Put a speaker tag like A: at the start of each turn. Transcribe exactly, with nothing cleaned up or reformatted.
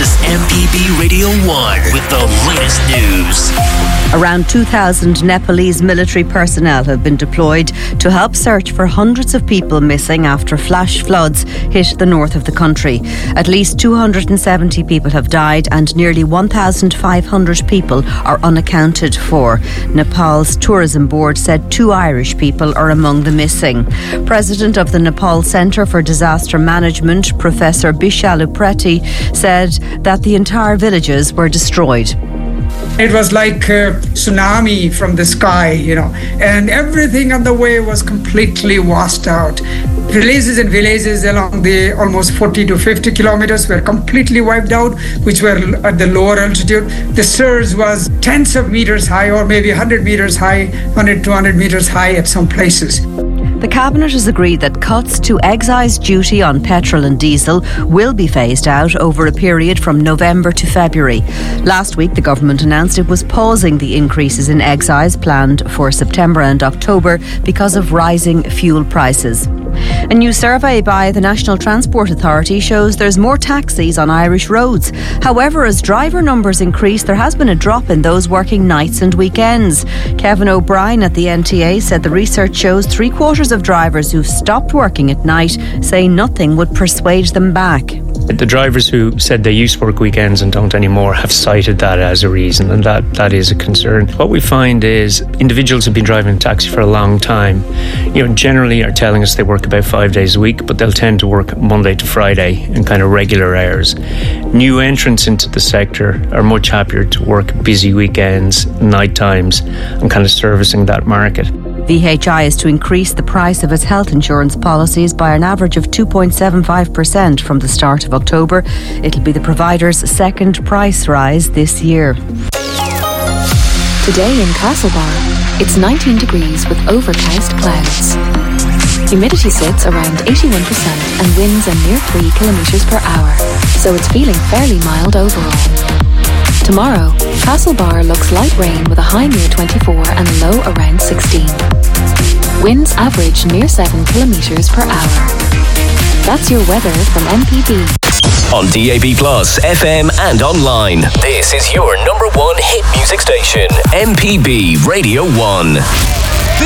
A: is M P B Radio one with the latest news.
B: Around two thousand Nepalese military personnel have been deployed to help search for hundreds of people missing after flash floods hit the north of the country. At least two hundred seventy people have died and nearly one thousand five hundred people are unaccounted for. Nepal's tourism board said two Irish people are among the missing. President of the Nepal Centre for Disaster Management, Professor Bishalu Preti, said that the entire villages were destroyed.
C: It was like a tsunami from the sky, you know, and everything on the way was completely washed out. Villages and villages along the almost forty to fifty kilometers were completely wiped out, which were at the lower altitude. The surge was tens of meters high, or maybe one hundred meters high, one hundred, two hundred meters high at some places.
B: The Cabinet has agreed that cuts to excise duty on petrol and diesel will be phased out over a period from November to February. Last week, the government announced it was pausing the increases in excise planned for September and October because of rising fuel prices. A new survey by the National Transport Authority shows there's more taxis on Irish roads. However, as driver numbers increase, there has been a drop in those working nights and weekends. Kevin O'Brien at the N T A said the research shows three quarters of drivers who've stopped working at night say nothing would persuade them back.
D: The drivers who said they used to work weekends and don't anymore have cited that as a reason, and that, that is a concern. What we find is individuals who've been driving a taxi for a long time, you know, generally are telling us they work about five days a week, but they'll tend to work Monday to Friday in kind of regular hours. New entrants into the sector are much happier to work busy weekends, night times, and kind of servicing that market.
B: V H I is to increase the price of its health insurance policies by an average of two point seven five percent from the start of October. It'll be the provider's second price rise this year.
E: Today in Castlebar, it's nineteen degrees with overcast clouds. Humidity sits around eighty-one percent and winds are near three kilometres per hour, so it's feeling fairly mild overall. Tomorrow, Castlebar looks light rain with a high near twenty-four and a low around sixteen. Winds average near seven kilometres per hour. That's your weather from M P B.
A: On D A B Plus, F M and online. This is your number one hit music station, M P B Radio one.